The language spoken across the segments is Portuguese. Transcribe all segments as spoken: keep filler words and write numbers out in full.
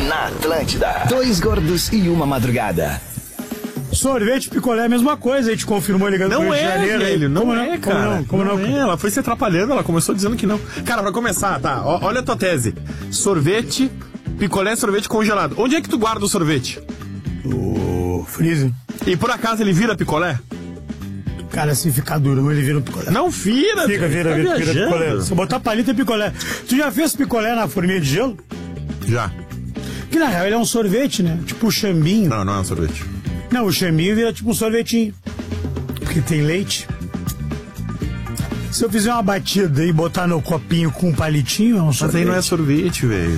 Na Atlântida, dois gordos e uma madrugada. Sorvete, picolé, a mesma coisa, a gente confirmou ligando pro Rio de Janeiro. Não é, velho, não como é, não? cara. Como não? Como não, não? É, ela foi se atrapalhando, ela começou dizendo que não. Cara, pra começar, tá, ó, olha a tua tese. Sorvete, picolé, sorvete congelado. Onde é que tu guarda o sorvete? O freezer. E por acaso ele vira picolé? Cara, se ficar duro, ele vira um picolé. Não vira, Fica, vira, tá vira, vira viajando. picolé. Se botar palito é picolé. Tu já fez picolé na forminha de gelo? Já. Que na real ele é um sorvete, né? Tipo o chambinho. Não, não é um sorvete. Não, o chambinho vira tipo um sorvetinho. Porque tem leite. Se eu fizer uma batida e botar no copinho com um palitinho, é um sorvete. Mas aí não é sorvete, velho.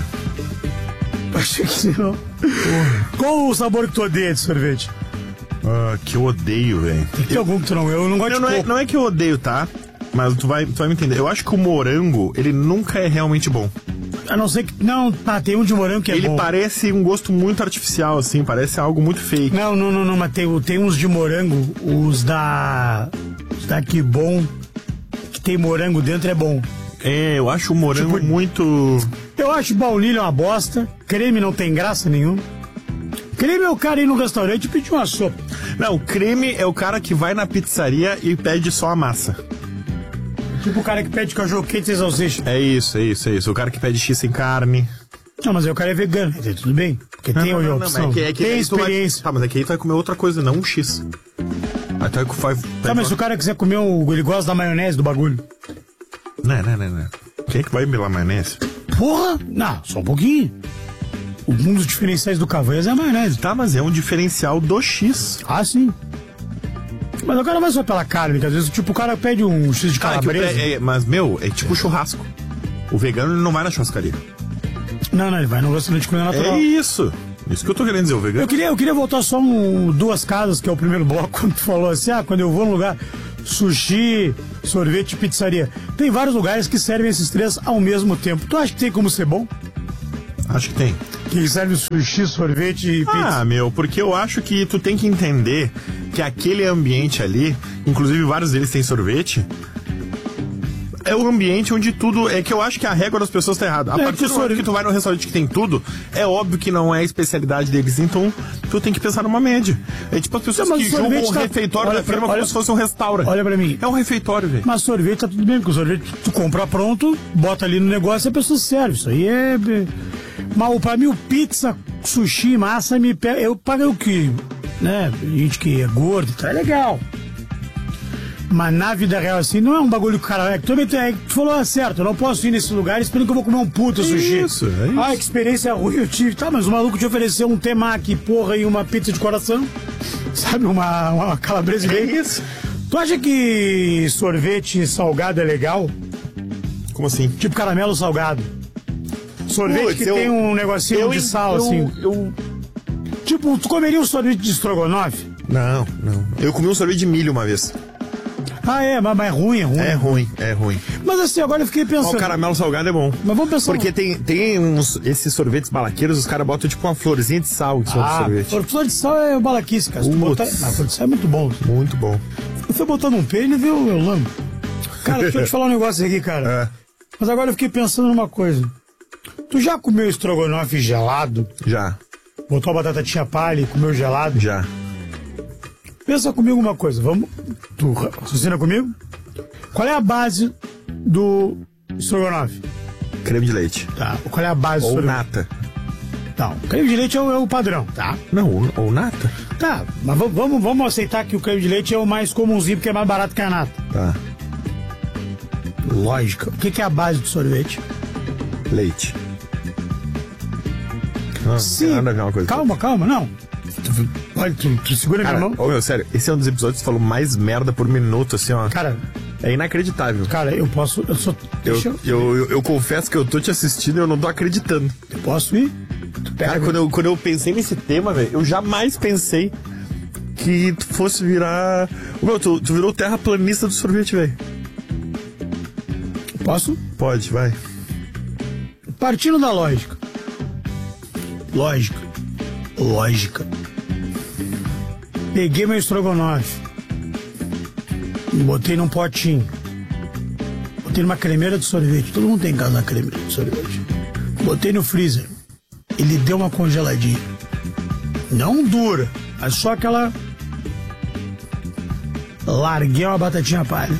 Achei que não. Qual o sabor que tu odeia de sorvete? Ah, que eu odeio, velho. Tem que ter algum que tu não... Eu não gosto Não, de não, é, coco. não é que eu odeio, tá? Mas tu vai, tu vai me entender. Eu acho que o morango, ele nunca é realmente bom. A não ser que... Não, tá, tem um de morango que é ele bom. parece um gosto muito artificial, assim. Parece algo muito fake. Não, não, não, não, mas tem, tem uns de morango, os da... Os da Que Bom, que tem morango dentro, é bom. É, eu acho o morango Tipo- muito... Eu acho baunilha uma bosta, creme não tem graça nenhuma. Creme é o cara ir no restaurante e pedir uma sopa. Não, creme é o cara que vai na pizzaria e pede só a massa. Tipo o cara que pede cachorro quente e salsicha. É isso, é isso, é isso. O cara que pede x sem carne. Não, mas aí o cara é vegano, entendeu? Tudo bem. Porque tem não, hoje a não, não, opção. mas é que, é que tem aí tu vai- experiência. Tá, mas é que aí tu vai comer outra coisa, não um X. Aí tu vai... vai Tá, mas se o cara quiser comer, um, ele gosta da maionese do bagulho. Não, não, não, não. Quem é que vai melar maionese? Porra! Não, só um pouquinho. Um dos diferenciais do Cavanhas é a maionese. Tá, mas é um diferencial do X. Ah, sim. Mas o cara não vai só pela carne, que às vezes, tipo, o cara pede um X de Cara, que o calabresa. pré- é, mas, meu, é tipo churrasco. O vegano ele não vai na churrascaria. Não, não, ele vai no restaurante comer natural. É isso. Isso que eu tô querendo dizer, o vegano. Eu queria, eu queria voltar só um, duas casas, que é o primeiro bloco, quando tu falou assim, ah, quando eu vou num lugar, sushi, sorvete, pizzaria. Tem vários lugares que servem esses três ao mesmo tempo. Tu acha que tem como ser bom? Acho que tem. Que serve sushi, sorvete e pizza? Ah, meu, porque eu acho que tu tem que entender que aquele ambiente ali, inclusive vários deles têm sorvete, é o ambiente onde tudo... É que eu acho que a régua das pessoas tá errada. A É partir que do momento sorvete- que tu vai num restaurante que tem tudo, é óbvio que não é a especialidade deles, então tu tem que pensar numa média. É tipo as pessoas Não, mas que o julgam sorvete o tá- refeitório olha da pra- firma olha- como se fosse um restaurante. Olha pra mim. É um refeitório, velho. Mas sorvete tá tudo bem, porque o sorvete tu compra pronto, bota ali no negócio e a pessoa serve. Isso aí é... é- Mas pra mim o pizza, sushi, massa, me pega... Eu pago o que, né? Gente que é gordo e tal, é legal. Mas na vida real, assim, não é um bagulho que o cara... É, que tu, também, é, que tu falou certo, eu não posso ir nesse lugar esperando que eu vou comer um puta sushi. Isso, é isso. Ai, que experiência ruim eu tive. Tá, mas o maluco te ofereceu um temaki, porra, e uma pizza de coração. Sabe, uma, uma calabresa de É bacon. isso. Tu acha que sorvete salgado é legal? Como assim? Tipo caramelo salgado. Sorvete Putz, que eu- tem um negocinho eu- de sal, eu- assim. eu- Tipo, tu comeria um sorvete de estrogonofe? Não, não. Eu comi um sorvete de milho uma vez. Ah, é, mas, mas é ruim, é ruim. É ruim, é ruim. Mas assim, agora eu fiquei Ó, pensando. o caramelo salgado é bom. Mas vamos pensar. Porque tem, tem uns, esses sorvetes balaqueiros, os caras botam tipo uma florzinha de sal em cima do Ah, sorvete. flor de sal é balaquice, cara. Se tu Putz. botar... Mas flor de sal é muito bom. Muito bom. Eu fui botando um pênis e viu, eu lamo. Cara, deixa eu te falar um negócio aqui, cara. É. Mas agora eu fiquei pensando numa coisa. Tu já comeu estrogonofe gelado? Já, Botou a batatinha palha e comeu gelado? já. Pensa comigo uma coisa, vamos. Tu raciocina comigo? Qual é a base do estrogonofe? Creme de leite. Tá. Qual é a base do Ou estrogonofe? nata. Não, creme de leite é o, é o padrão, tá? Não, ou, ou nata. Tá, mas v- vamos, vamos aceitar que o creme de leite é o mais comumzinho porque é mais barato que a nata. Tá. Lógica. O que, que é a base do sorvete? Leite. Não, Sim. tem nada a ver uma coisa. Calma, calma, não. Tu, olha, tu, tu segura Cara, minha mão. ô, meu, sério, esse é um dos episódios que tu falou mais merda por minuto, assim, ó. Cara, É inacreditável. cara, eu posso. Eu sou. Eu, Deixa eu, eu, eu, eu confesso que eu tô te assistindo e eu não tô acreditando. eu posso ir? Tu pega. Cara, quando eu, quando eu pensei nesse tema, velho, eu jamais pensei que tu fosse virar. Ô, meu, tu, tu virou terraplanista do sorvete, velho. Posso? Pode, vai. Partindo da lógica. Lógica. Lógica. Peguei meu estrogonofe. Botei num potinho. Botei numa cremeira de sorvete. Todo mundo tem em casa uma cremeira de sorvete. Botei no freezer. ele deu uma congeladinha. Não dura, mas só aquela... Larguei uma batatinha palha.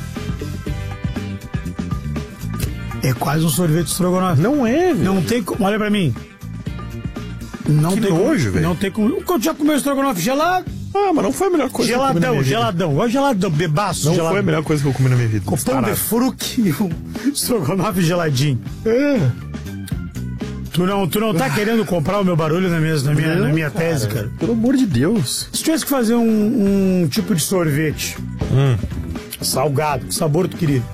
É quase um sorvete de estrogonofe. Não é, velho. Não tem como... Olha pra mim. Não que tem nojo, velho. Não tem como... Eu já comeu estrogonofe gelado? Ah, mas não foi a melhor coisa geladão, que eu comi na minha vida. geladão. Olha geladão, bebaço. Não geladão. foi a melhor coisa que eu comi na minha vida. Com pão de fruque e um estrogonofe geladinho. É. Tu não, tu não tá querendo comprar o meu barulho na minha, na minha, Não, na minha cara, tese, cara? Pelo amor de Deus. Se tivesse que fazer um, um tipo de sorvete Hum. salgado, que sabor tu queria?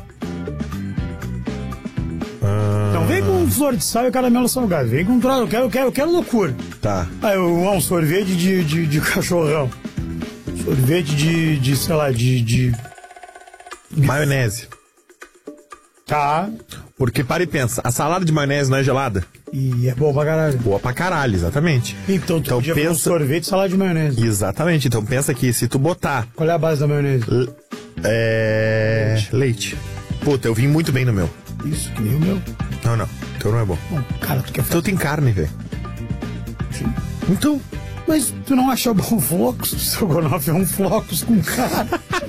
Ah, Não vem com flor de sal e caramelo salgado. Vem com troço. Eu quero, eu quero, eu quero loucura. tá. Ah, eu, um sorvete de, de, de cachorrão. Sorvete de, de sei lá, de, de... Maionese. Tá. Porque para e pensa, a salada de maionese não é gelada? E é bom pra caralho. Boa pra caralho, exatamente. Então tu Então podia fazer um pensa- sorvete e salada de maionese. Exatamente. Então pensa que se tu botar Qual é a base da maionese? l- é... leite. Puta, eu vim muito bem no meu. Isso, que nem o meu. Não, não. Então não é bom. Bom, cara, tu quer fazer... Então tem carne, velho. Então... Mas tu não acha bom flocos? O estrogonofe é um flocos com cara.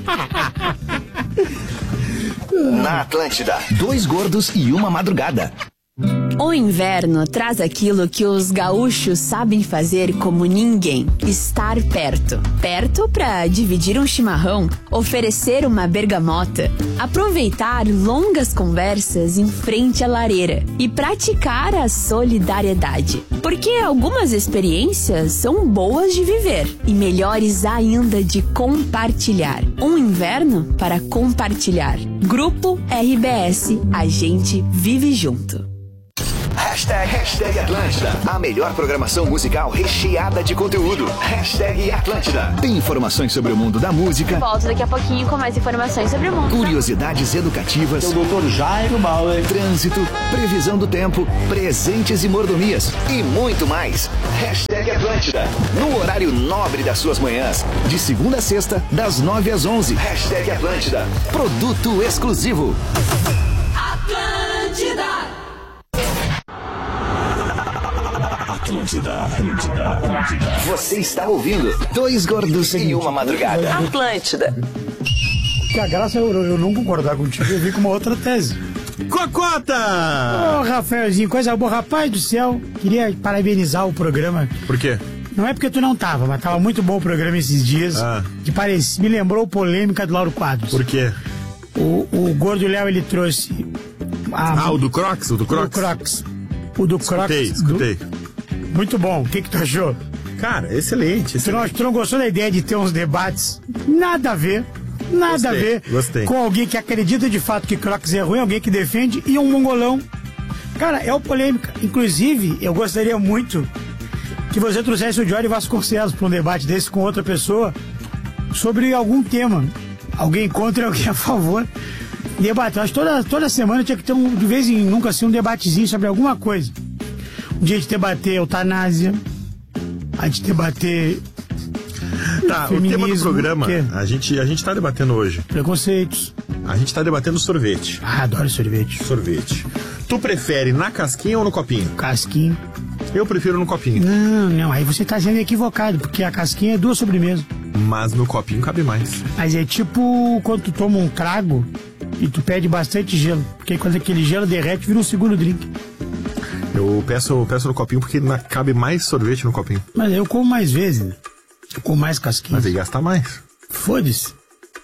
Na Atlântida, dois gordos e uma madrugada. O inverno traz aquilo que os gaúchos sabem fazer como ninguém: estar perto. Perto para dividir um chimarrão, oferecer uma bergamota, aproveitar longas conversas em frente à lareira e praticar a solidariedade. Porque algumas experiências são boas de viver e melhores ainda de compartilhar. Um inverno para compartilhar. Grupo R B S, a gente vive junto. Hashtag, hashtag Atlântida. A melhor programação musical recheada de conteúdo. Hashtag Atlântida. Tem informações sobre o mundo da música, Volto daqui a pouquinho com mais informações sobre o mundo. curiosidades educativas, O doutor Jairo Bauer. trânsito, previsão do tempo, presentes e mordomias e muito mais. Hashtag Atlântida. No horário nobre das suas manhãs. De segunda a sexta, das nove às onze. Hashtag Atlântida. Produto exclusivo. Atlântida, Atlântida, Atlântida. Você está ouvindo Dois Gordos e uma Madrugada. Atlântida. Que a graça é eu, eu não concordar contigo, eu vim com uma outra tese. Cocota! Ô, Rafaelzinho, coisa boa. Rapaz do céu, queria parabenizar o programa. Por quê? Não é porque tu não tava, mas tava muito bom o programa esses dias. Ah. Que parece, me lembrou polêmica do Lauro Quadros. Por quê? O, o Gordo Léo, ele trouxe... a- Ah, o do Crocs? O do o Crocs? do Crocs. O do Crocs. Escutei, escutei. do- Muito bom. O que que tu achou? Cara, excelente. Tu excelente. não, tu não gostou da ideia de ter uns debates? Nada a ver. Nada Gostei, a ver gostei. com alguém que acredita de fato que Crocs é ruim, alguém que defende e um mongolão. Cara, é uma polêmica. Inclusive, eu gostaria muito que você trouxesse o Jory Vasconcelos para um debate desse com outra pessoa sobre algum tema. Alguém contra e alguém a favor. Debate. Eu acho que toda, toda semana tinha que ter, um, de vez em nunca, assim, um debatezinho sobre alguma coisa. Um dia a gente debater eutanásia, a gente debater Tá, o tema do feminismo, programa, o quê? a gente, a gente tá debatendo hoje. preconceitos. A gente tá debatendo sorvete. Ah, adoro sorvete. Sorvete. Tu prefere na casquinha ou no copinho? Casquinha. Eu prefiro no copinho. Não, não, aí você tá sendo equivocado, porque a casquinha é duas sobremesas. Mas no copinho cabe mais. Mas é tipo quando tu toma um trago e tu pede bastante gelo, porque quando aquele gelo derrete, vira um segundo drink. Eu peço, eu peço no copinho porque na- cabe mais sorvete no copinho. Mas eu como mais vezes, né? Eu como mais casquinha. Mas tem que gastar mais. Foda-se.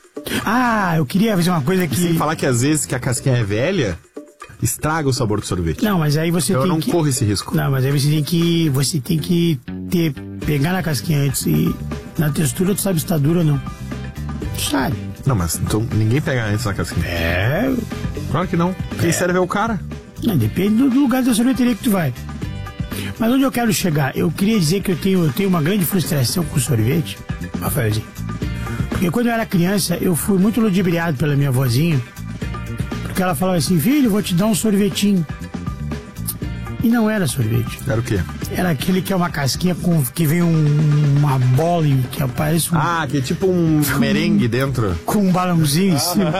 Ah, eu queria fazer uma coisa Sem que... falar que às vezes que a casquinha é velha, estraga o sabor do sorvete. Não, mas aí você Eu tem não que... corro esse risco. Não, mas aí você tem que... Você tem que ter... Pegar na casquinha antes e... Na textura tu sabe se tá dura ou não. Tu sabe. Não, mas então ninguém pega antes na casquinha. É... Claro que não. Quem serve é o cara. Não, depende do do lugar da sorveteria que tu vai. Mas onde eu quero chegar? Eu queria dizer que eu tenho, eu tenho uma grande frustração com sorvete, Rafaelzinho. Porque quando eu era criança, eu fui muito ludibriado pela minha vozinha. Porque ela falava assim, filho, vou te dar um sorvetinho. E não era sorvete. Era o quê? Era aquele que é uma casquinha com, que vem um, uma bola e que aparece um, Ah, que é tipo um merengue dentro. com um balãozinho em cima.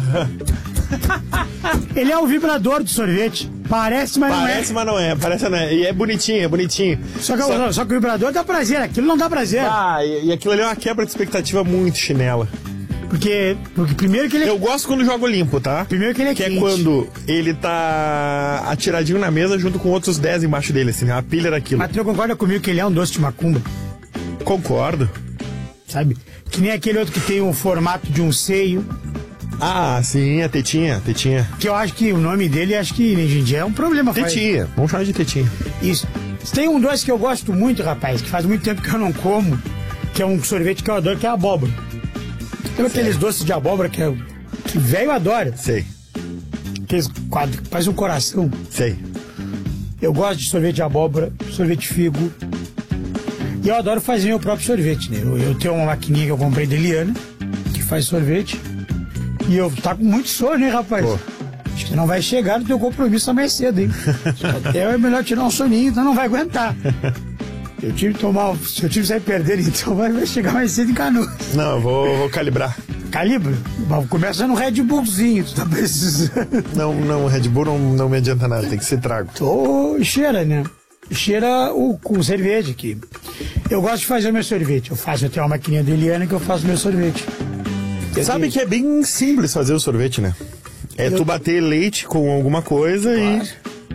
Ele é um vibrador de sorvete. Parece, mas Parece, não é. mas não é. Parece, não é. E é bonitinho, é bonitinho. Só que, só... só que o vibrador dá prazer. Aquilo não dá prazer. Ah, e, e aquilo ali é uma quebra de expectativa muito chinela. Porque, porque primeiro que ele é... Eu gosto quando jogo limpo, tá? Primeiro que ele é Que quente. é quando ele tá atiradinho na mesa junto com outros dez embaixo dele, assim, a pilha daquilo. Mas tu não concorda comigo que ele é um doce de macumba? Concordo. Sabe? Que nem aquele outro que tem o formato de um seio. Ah, sim, a tetinha, tetinha. Que eu acho que o nome dele, acho que hoje em dia é um problema. faz- Tetinha, vamos chamar de tetinha. Isso. Tem um doce que eu gosto muito, rapaz, que faz muito tempo que eu não como, que é um sorvete que eu adoro, que é a abóbora. Tem aqueles doces de abóbora que, é, que velho adora. Sei, Aqueles quadros que faz um coração. sei. Eu gosto de sorvete de abóbora, sorvete de figo. E eu adoro fazer meu próprio sorvete, né? Eu, eu tenho uma maquininha que eu comprei da Eliana, que faz sorvete. E eu tá com muito sono, hein, rapaz? Pô. Acho que você não vai chegar no teu compromisso mais cedo, hein? Até é melhor tirar um soninho, então não vai aguentar. Eu tive que tomar. Se eu tive que sair perdendo, então vai, vai chegar mais cedo em Canoas. Não, eu vou, vou calibrar. Calibra? Começa no Red Bullzinho, tu tá precisando. Não, não, Red Bull não, não me adianta nada, tem que ser trago. Tô, cheira, né? Cheira o, o cerveja aqui. Eu gosto de fazer o meu sorvete. Eu faço, eu tenho uma maquininha da Eliana que eu faço meu sorvete. Eu Sabe tenho- que é bem simples fazer o sorvete, né? É Eu- tu bater leite com alguma coisa Claro.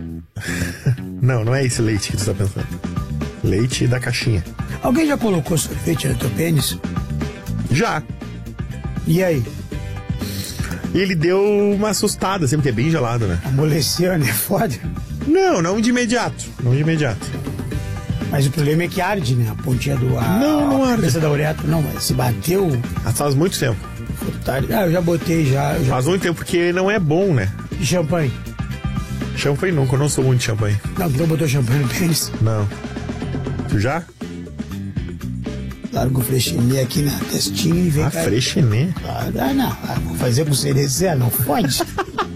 e... Não, não é esse leite que tu tá pensando. Leite da caixinha. Alguém já colocou sorvete no teu pênis? Já. E aí? E ele deu uma assustada, assim, porque é bem gelado, né? Amoleceu, né? Foda. Não, não de imediato. Não de imediato. Mas o problema é que arde, né? A pontinha do... A, Não, não a arde. cabeça da uretra. Não, mas se bateu... Mas faz muito tempo. Tarde. Ah, eu já botei já. Eu já... Faz muito tempo porque não é bom, né? E champanhe? Champanhe nunca, eu não sou muito de champanhe. Não, tu não botou champanhe no pênis? Não. Tu já? Larga o frechinê aqui na testinha e vem Ah, cá. frechinê. Ah, não, ah, vou fazer com cerecer, não pode.